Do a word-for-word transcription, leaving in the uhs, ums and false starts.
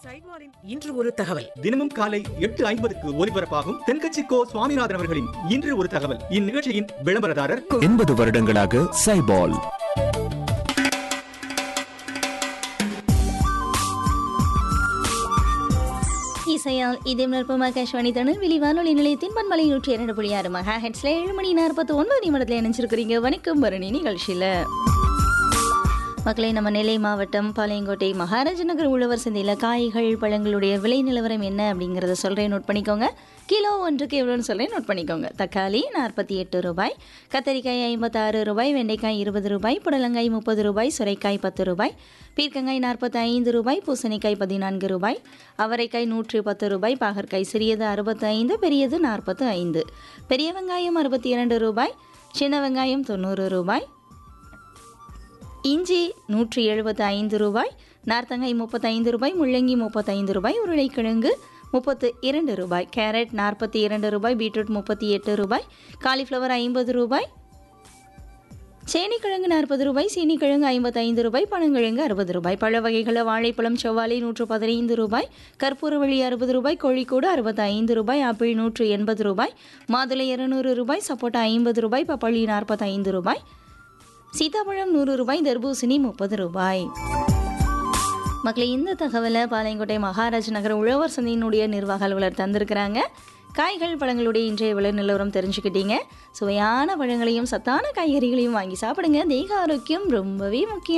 சைட்வாரின் இன்று ஒரு தகவல். தினமும் காலை எட்டு ஐம்பதுக்கு ஒலிபரப்பாகும் தென்கட்சி கோ சுவாமிநாதன் அவர்களின் இன்று ஒரு தகவல். இந்நிகழ்ச்சியின் விளம்பரதாரர் எண்பது வருடங்களாக சைபால். இசையால் இதே நிற்பம் ஆகாஷ்வாணி திருநெல்வேலி வானொலி நிலையத்தின் பண்பலை நூற்றி இரண்டு புள்ளி ஆறு மகா ஹெட்ஸ்ல ஏழு மணி நாற்பத்தி ஒன்பது நிமிடத்தில் இணைஞ்சிருக்கிறீங்க வணக்கம் பரணி நிகழ்ச்சியில். மக்களை நம்ம நெல்லை மாவட்டம் பாளையங்கோட்டை மகாராஜ நகர் உழவர் சந்தையில் காய்கள் பழங்களுடைய விலை நிலவரம் என்ன அப்படிங்கிறத சொல்கிறேன், நோட் பண்ணிக்கோங்க. கிலோ ஒன்றுக்கு எவ்வளோன்னு சொல்கிறேன், நோட் பண்ணிக்கோங்க. தக்காளி நாற்பத்தி எட்டு ரூபாய், கத்தரிக்காய் ஐம்பத்தாறு ரூபாய், வெண்டைக்காய் இருபது ரூபாய், புடலங்காய் முப்பது ரூபாய், சுரைக்காய் பத்து ரூபாய், பீர்க்கங்காய் நாற்பத்தி ஐந்து ரூபாய், பூசணிக்காய் பதினான்கு ரூபாய், அவரைக்காய் நூற்றி பத்து ரூபாய், பாகற்காய் சிறியது அறுபத்தி ஐந்து, பெரியது நாற்பத்து ஐந்து, பெரிய வெங்காயம் அறுபத்தி இரண்டு ரூபாய், சின்ன வெங்காயம் தொண்ணூறு ரூபாய், இஞ்சி நூற்றி எழுபத்தி ஐந்து ரூபாய், நார்த்தங்காய் முப்பத்தைந்து ரூபாய், முள்ளங்கி முப்பத்தைந்து ரூபாய், உருளைக்கிழங்கு முப்பத்து இரண்டு ரூபாய், கேரட் நாற்பத்தி இரண்டு ரூபாய், பீட்ரூட் முப்பத்தி எட்டு ரூபாய், காலிஃப்ளவர் ஐம்பது ரூபாய், சேனிக்கிழங்கு நாற்பது ரூபாய், சீனிக்கிழங்கு ஐம்பத்தைந்து ரூபாய், பழங்கிழங்கு அறுபது ரூபாய், பழ வகைகளில் வாழைப்பழம் செவ்வாழை நூற்று பதினைந்து ரூபாய், கற்பூரவள்ளி அறுபது ரூபாய், கோழிக்கூடு அறுபத்தி ஐந்து ரூபாய், ஆப்பிள் நூற்று எண்பது ரூபாய், மாதுளை இருநூறு ரூபாய், சப்போட்டா ஐம்பது ரூபாய், பப்பாளி நாற்பத்தி ஐந்து ரூபாய், சீதாப்பழம் நூறு ரூபாய், தர்பூசணி முப்பது ரூபாய். மக்களை இந்த தகவலை பாளையங்கோட்டை மகாராஜ் நகர் உழவர் சந்தையினுடைய நிர்வாக அலுவலர் தந்திருக்கிறாங்க. காய்கள் பழங்களுடைய இன்றைய விலை நிலவரம் தெரிஞ்சுக்கிட்டீங்க. சுவையான பழங்களையும் சத்தான காய்கறிகளையும் வாங்கி சாப்பிடுங்க. தேக ஆரோக்கியம் ரொம்பவே முக்கியம்.